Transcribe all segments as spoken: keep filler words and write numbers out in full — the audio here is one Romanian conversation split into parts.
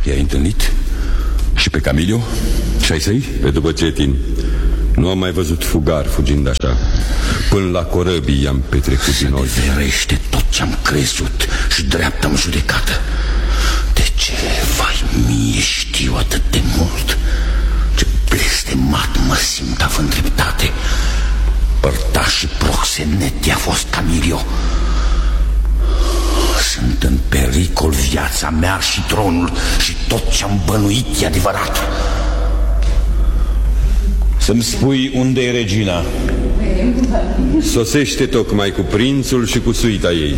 I-ai întâlnit? Și pe Camilio? Și ai săi? Pe după Cetin. Nu am mai văzut fugar fugind așa. Până la corăbii i-am petrecut din ochi. Să deverește tot ce-am crezut și dreapta-mi judecată. De ce, vai mie, știu atât de mult? Ce blestemat mă simt având dreptate. Părtaș și proxenet i-a fost Camilio. Sunt în pericol viața mea și tronul. Și tot ce-am bănuit e adevărat. Să-mi spui unde e regina. Sosește tocmai cu prințul și cu suita ei.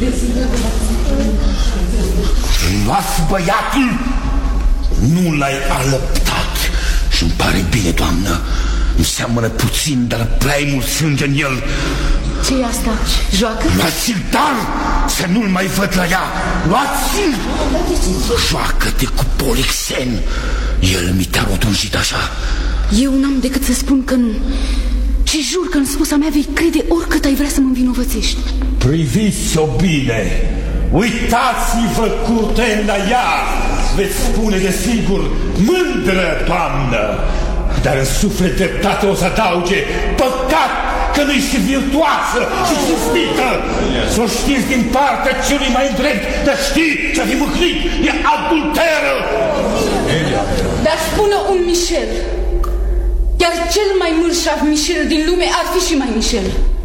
Luați băiatul. Nu l-ai alăptat. Și-mi pare bine, doamnă. Îmi seamănă puțin, dar prea mult sânge în el. Ce-i asta? Joacă? Luați-l, dar să nu-l mai văd la ea. Luați-l. Joacă-te cu Polixen. El mi te-a rotunjit așa. Eu n-am decât să spun că nu. Și jur că în spusa mea vei crede oricât ai vrea să mă învinovățești. Priviți-o bine. Uitați-vă curten la ea. Veți spune de sigur: mândră, doamnă. Dar în suflet dreptate o să adauge: păcat că nu-i și virtuoasă și cinstită. Să o știți din partea celui mai drept, dar știi ce-a fi mâhnit, e adulteră. Dar spune un Michel. Iar cel mai mârșav Michel din lume ar fi și mai Michel.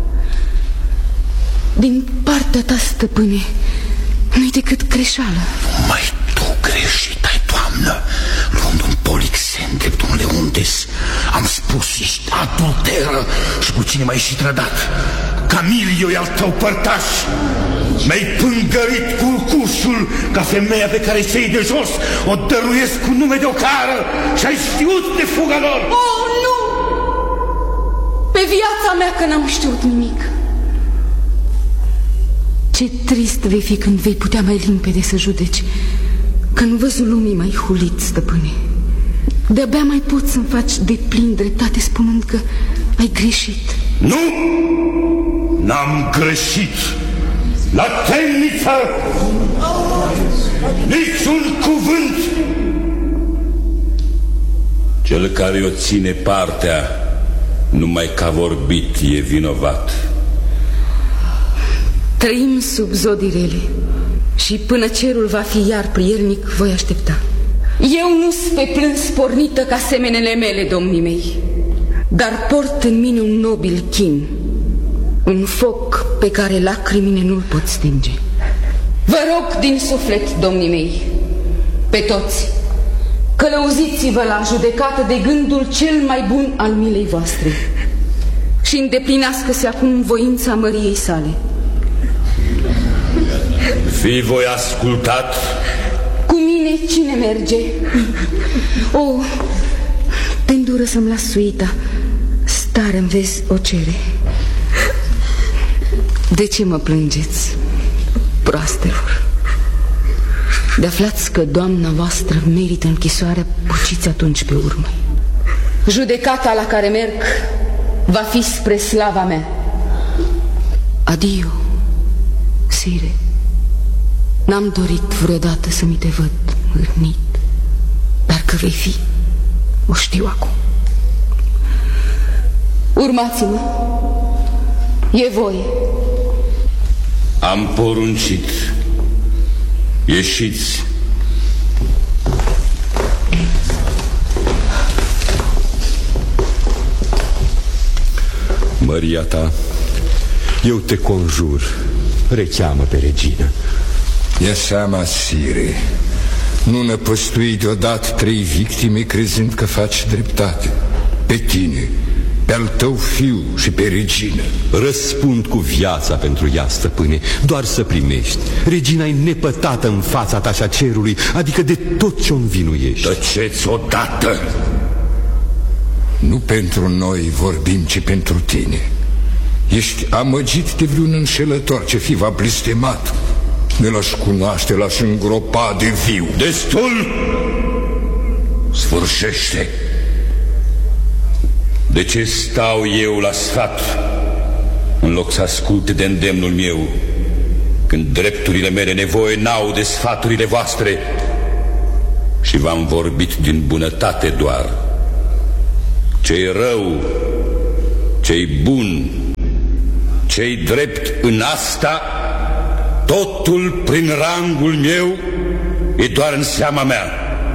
Din partea ta, stăpâne, nu-i decât greșeală. Mai tu greșit ai, doamnă. Luând un Polixen drept un Leontes, am spus: ești adulteră. Și cu cine m-ai și trădat? Camilio e al tău părtaș. Mi-ai pângărit culcușul ca femeia pe care ți-ai de jos o dăruiesc cu nume de ocară. Și ai știut de fuga lor. Oh, nu! Pe viața mea că n-am știut nimic. Ce trist vei fi când vei putea mai limpede să judeci, că în văzul lumii mai hulit, stăpâne. De-abia mai poți să-mi faci de plin dreptate spunând că ai greșit. Nu! N-am greșit! La temniță! Niciun cuvânt! Cel care o ține partea, numai că a vorbit, e vinovat. Trăim sub zodii rele și până cerul va fi iar prielnic, voi aștepta. Eu nu sunt pe plâns pornită ca semenele mele, domnii mei, dar port în mine un nobil chin, un foc pe care lacrimile nu-l pot stinge. Vă rog din suflet, domnii mei, pe toți, călăuziți-vă la judecată de gândul cel mai bun al milei voastre și îndeplinească-se acum voința măriei sale. Fii voi ascultat? Cu mine cine merge? O, te îndură să-mi las suita. Stare-mi, vezi, o cere. De ce mă plângeți, proastelor? De aflați că doamna voastră merită închisoarea, puciți atunci pe urmă. Judecata la care merg va fi spre slava mea. Adio, sire. N-am dorit vreodată să mi te văd mâhnit, dar că vei fi, o știu acum. Urmați-mă, e voie. Am poruncit. Ieșiți. Măria ta, eu te conjur, recheamă pe regină. Ia seama, sire, nu năpăstui deodată trei victime crezând că faci dreptate. Pe tine, pe al tău fiu și pe regină. Răspund cu viața pentru ea, stăpâne, doar să primești. Regina e nepătată în fața ta și a cerului, adică de tot ce-o învinuiești. Tăceți odată! Nu pentru noi vorbim, ci pentru tine. Ești amăgit de vreun înșelător ce fi v-a blestemat. Ne l-aș cunoaște, l-aș îngropa de viu. Destul! Sfârșește! De ce stau eu la sfat în loc să asculte de îndemnul meu, când drepturile mele nevoie n-au de sfaturile voastre? Și și v-am vorbit din bunătate doar. Ce-i rău, ce-i bun, ce-i drept în asta, totul prin rangul meu e doar în seama mea.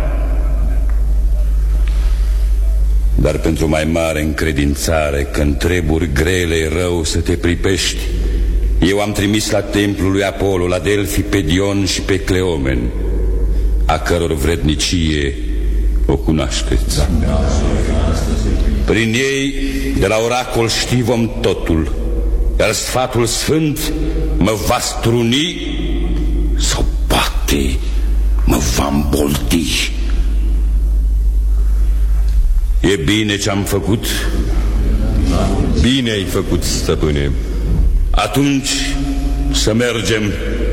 Dar pentru mai mare încredințare că în treburi grele e rău să te pripești, eu am trimis la templul lui Apollo, la Delphi, pe Dion și pe Cleomen, a căror vrednicie o cunoașteți. Prin ei, de la oracol știvom totul, iar sfatul sfânt mă va struni sau poate mă va îmboldi. E bine ce-am făcut? Bine ai făcut, stăpâne. Atunci să mergem.